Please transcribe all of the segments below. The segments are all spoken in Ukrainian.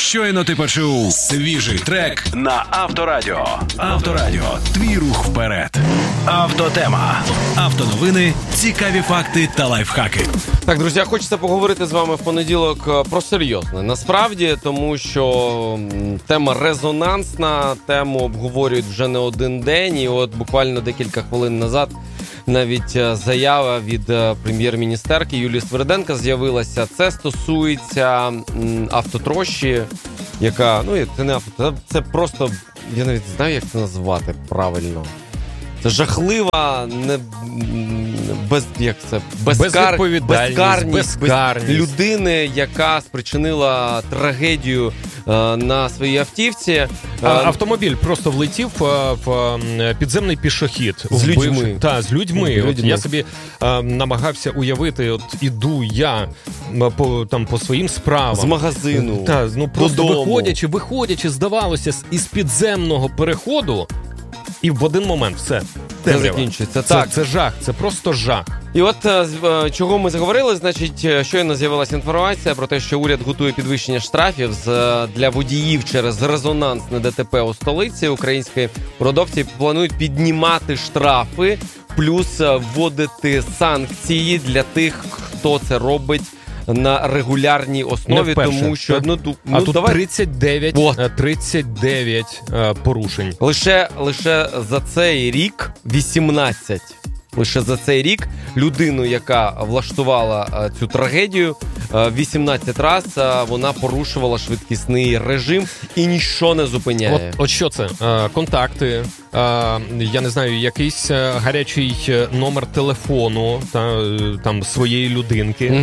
Щойно ти почув свіжий трек на Авторадіо. Авторадіо. Твій рух вперед. Автотема. Автоновини, цікаві факти та лайфхаки. Так, друзі, хочеться поговорити з вами в понеділок про серйозне. Насправді, тому що тема резонансна, тему обговорюють вже не один день. І от буквально декілька хвилин назад навіть заява від прем'єр-міністерки Юлії Свериденко з'явилася. Це стосується автотрощі, яка, це не авто, це просто, я навіть не знаю, як це назвати правильно. Це жахлива, безкарність людини, яка спричинила трагедію на своїй автівці. Автомобіль просто влетів в підземний пішохід. З людьми. Так, з людьми. От я собі намагався уявити, от іду я по своїм справам. З магазину. Так, просто виходячи, здавалося, із підземного переходу, і в один момент все. Це закінчується. Це жах, це просто жах. І от чого ми заговорили, значить, щойно з'явилася інформація про те, що уряд готує підвищення штрафів для водіїв через резонансне ДТП у столиці. Українські урядовці планують піднімати штрафи, плюс вводити санкції для тих, хто це робить на регулярній основі, тому що... Тут 39 порушень. Лише за цей рік 18. Лише за цей рік людину, яка влаштувала цю трагедію, 18 раз вона порушувала швидкісний режим і нічого не зупиняє. От що це? Контакти, я не знаю, якийсь гарячий номер телефону там своєї людинки,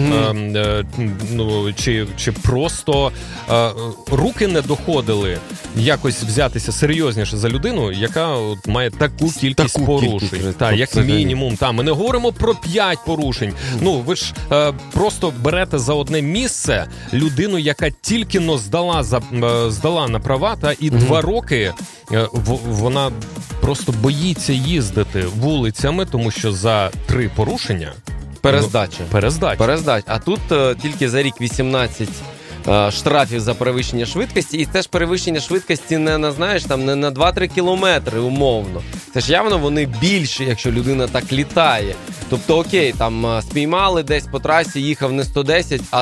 чи просто руки не доходили якось взятися серйозніше за людину, яка має таку кількість порушень. Як мінімум. Ми не говоримо про 5 порушень. Ви ж просто берете за одне місце людину, яка тільки-но здала на права, і 2 роки вона просто боїться їздити вулицями, тому що за 3 порушення перездача. А тут тільки за рік 18 штрафів за перевищення швидкості, і це ж перевищення швидкості не на 2-3 кілометри умовно. Це ж явно вони більше, якщо людина так літає. Тобто, окей, там спіймали десь по трасі, їхав не 110, а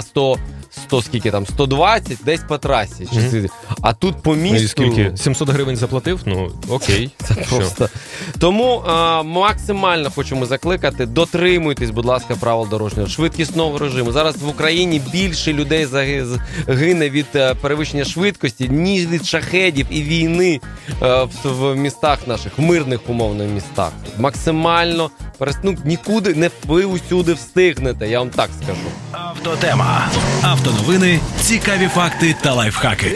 120 десь по трасі. А тут по місту... Скільки? 700 гривень заплатив? Окей. Це просто. Тому максимально хочемо закликати, дотримуйтесь, будь ласка, правил дорожнього швидкісного режиму. Зараз в Україні більше людей гине від перевищення швидкості, ніж від шахедів і війни в містах наших, в мирних умовно містах. Максимально нікуди, не ви усюди встигнете, я вам так скажу. Автотема. Автоновини, цікаві факти та лайфхаки.